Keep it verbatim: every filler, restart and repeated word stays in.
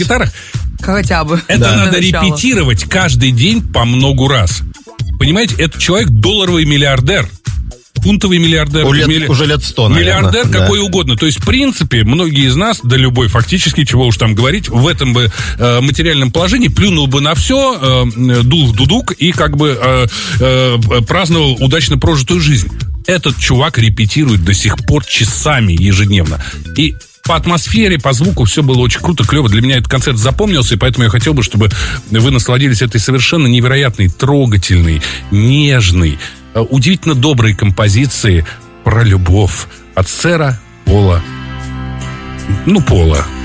гитарах. Хотя бы. Это да. надо репетировать каждый день по многу раз. Понимаете, этот человек долларовый миллиардер. Фунтовый миллиардер. У лет, милли... Уже лет сто, наверное. Миллиардер да. какой угодно. То есть, в принципе, многие из нас, да любой фактически, чего уж там говорить, в этом бы э, материальном положении плюнул бы на все, э, дул в дудук и как бы э, э, праздновал удачно прожитую жизнь. Этот чувак репетирует до сих пор часами ежедневно. И по атмосфере, по звуку все было очень круто, клево. Для меня этот концерт запомнился, и поэтому я хотел бы, чтобы вы насладились этой совершенно невероятной, трогательной, нежной, удивительно доброй композицией про любовь от сэра Пола. Ну, Пола.